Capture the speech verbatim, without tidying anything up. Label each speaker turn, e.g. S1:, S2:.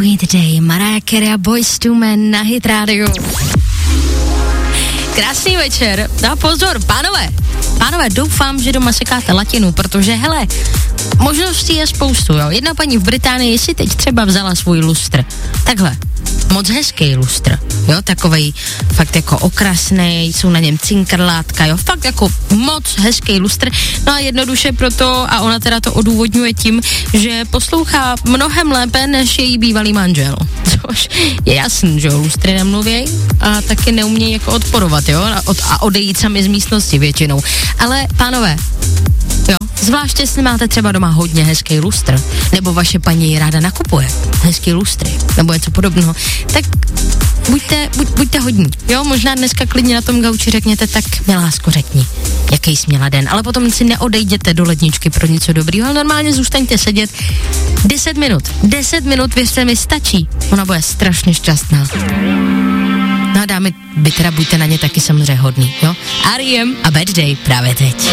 S1: Sweet Day, Mariah Carey a Boyz two Men na Hit Radio. Krásný večer. No pozor, pánové, pánové, doufám, že doma sekáte latinu, protože hele, možností je spoustu, jo. Jedna paní v Británii si teď třeba vzala svůj lustr. Takhle, moc hezký lustr, jo, takovej fakt jako okrasnej, jsou na něm cinkrlátka, jo, fakt jako moc hezký lustr. No a jednoduše proto, a ona teda to odůvodňuje tím, že poslouchá mnohem lépe než její bývalý manžel. Což je jasný, že jo, lustry nemluvěj a taky neumějí jako odporovat, jo, a, od, a odejít sami z místnosti většinou. Ale pánové, jo, zvláště jestli máte třeba doma hodně hezký lustr, nebo vaše paní ráda nakupuje hezký lustry, nebo něco podobného, tak buďte, buď, buďte hodní, jo, možná dneska klidně na tom gauči řekněte, tak milásko řekni, jaký jsi měla den, ale potom si neodejděte do ledničky pro něco dobrýho, ale normálně zůstaňte sedět deset minut, deset minut, věřte mi, stačí, ona bude strašně šťastná. No a dámy, vy teda buďte na ně taky samozřejmě hodný, jo, R E M a Bad Day právě teď.